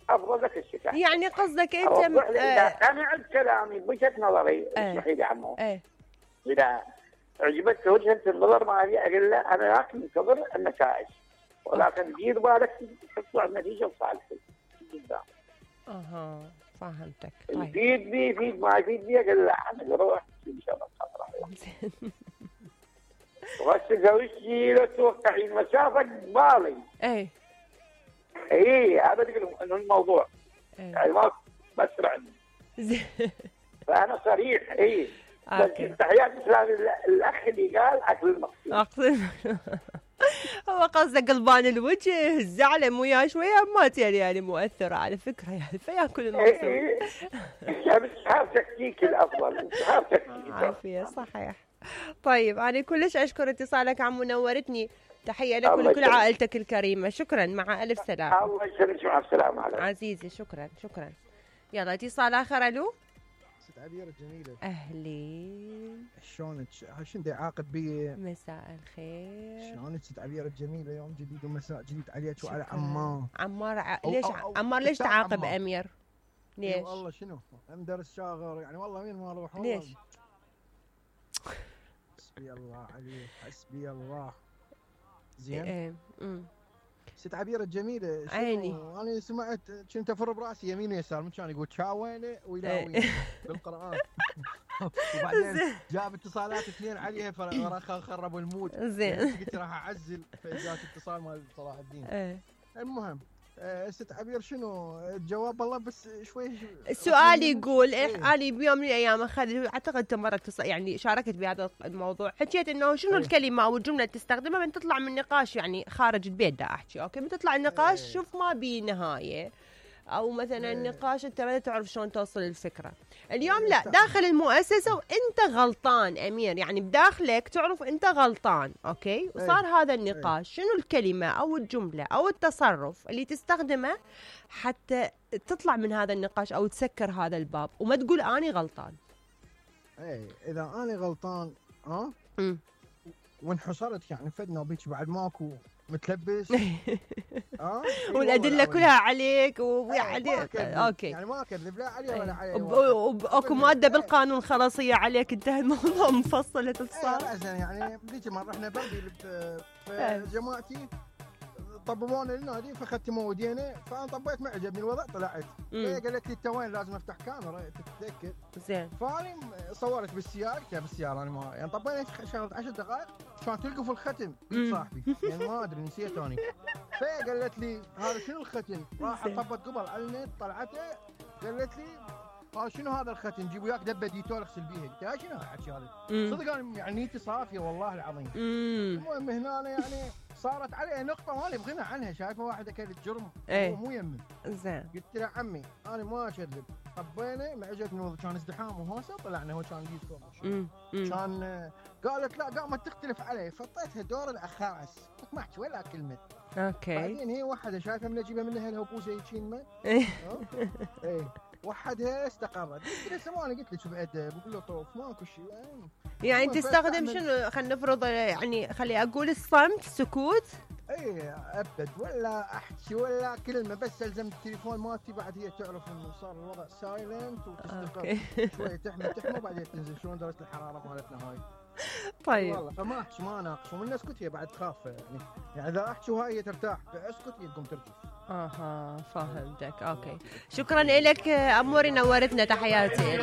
افضل لك الشتاء. يعني قصدك انت اوضح لك اذا قنعت كلامي بوجهه نظري، اسمحي لي عمو. اذا عجبتك وجهه النظر مالي اقول له انا لكن منتظر النتائج، ولكن دير بالك تطلع النتيجه لصالحك قدام. فهمتك. طيب يفيدني يفيد، ما يفيدني اقول له انا بروح ان شاء الله خطره. وهسه زوجتي لا توقعي المسافه قبالي. اي هذا انه الموضوع. يعني ما بسرع عني. فانا صريح. بس تحياتي اسلام الاخ اللي قال عقل المقصود. هو قصده قلبان الوجه، الزعله مو يا شويه ما يعني مؤثره على فكره، يعني فياكل المقصود. انسحاب تكتيكي الافضل، انسحاب تكتيكي. عافيه صحيح. طيب انا كلش اشكر اتصالك عمو، نورتني. تحيه لك ولكل عائلتك الكريمه. شكرا، مع الف سلامه. الله يسلمك، مع السلامه عزيزي. شكرا. يلا اتصال اخر. الو ست عبير الجميله. اهلين، شلونك؟ شو بدي اعاقب بي؟ مساء الخير. شلونك ست عبير الجميله؟ يوم جديد ومساء جديد عليك وعلى عمار. ليش عمار ليش تعاقب امير؟ ليش؟ والله شنو؟ مدرس شاغر يعني، والله وين ما اروح. ليش؟ حسبي الله عليك، حسبي الله. زين. ست عبير الجميله، عيني انا سمعت كنت افر براسي يمين ويسار، من كان يقول شاوينه ويلاوي بالقران. وبعدين جاب اتصالات اثنين عليها خربوا المود. زين قلت راح اعزل، فجاءت اتصال مال صلاح الدين. المهم ست عبير شنو الجواب؟ والله بس شوي السؤال يقول انا بيوم من الايام اعتقد انت مره يعني شاركت بهذا الموضوع، حكيت انه شنو الكلمه او الجمله اللي تستخدمها من تطلع من نقاش، يعني خارج البيت دا احكي اوكي، من تطلع النقاش شوف ما بي نهايه، او مثلا النقاش انت ما تعرف شلون توصل الفكره. اليوم لا، داخل المؤسسه وانت غلطان امير، يعني بداخلك تعرف انت غلطان اوكي، وصار هذا النقاش، شنو الكلمه او الجمله او التصرف اللي تستخدمه حتى تطلع من هذا النقاش او تسكر هذا الباب وما تقول اني غلطان؟ اذا اني غلطان وانحصرت يعني فدنا بيك بعد ماكو متلبس. والادله كلها عليك ويعني اوكي، يعني ما اكذب لا علي ولا علي، واكو ماده بالقانون خلاصيه عليك، انتهى الموضوع، مفصل اتصال. يعني ذيك مره احنا بردي في جماعتي طببونا للنادي فختموا ودينا، فانا طبيت ما عجبني الوضع طلعت. هي قالت لي انت وين لازم افتح كاميرا تتاكد. زين. فاني صورت بالسياره انا ما يعني طبينا شغله 10 دقائق عشان تلقوا في الختم. قلت صاحبي يعني ما ادري نسيت اني. فهي قالت لي هذا شنو الختم؟ راح طبت قبل على النت طلعته، قالت لي قال شنو هذا الختم؟ جيب وياك دبه ديتول اغسل بيها. قلت شنو الحكي هذا؟ صدق انا يعني نيتي صافيه والله العظيم. المهم هنا يعني صارت عليه نقطه ما بغنى عنها، شايفه واحد اكلت جرم مو يمه. زين. قلت له عمي انا ما اكذب، طبينا ما عجبني، كان ازدحام وهوسه طلعنا، هو كان جيت فوق كان قالت لا قامت تختلف عليه، فطيتها دور الاخاعس ما احكي ولا كلمه. اوكي. بعدين هي وحده شايفه من اجيبها منها الهبوسه يجين ما وحدها استقرت. قلت له سمعني، قلت له شوف ادب بقول له طوف ماكو شيء يعني تستخدم شنو؟ خلينا نفرض يعني خلي اقول الصمت، سكوت. ابد ولا احكي ولا كلمه، بس الزمت التليفون مالتي، بعد هي تعرف انه صار الوضع سايلنت وتستقر شويه، تحمل وبعدين تنزل. شلون درجه الحراره مالتنا هاي؟ طيب والله فما احكي ما اناقش، ومن اسكت هي بعد تخاف يعني اذا احكي وهاي ترتاح، اسكت هي تقوم ترجف. فهمتك. اوكي، شكرا لك اموري، نورتنا، تحياتي.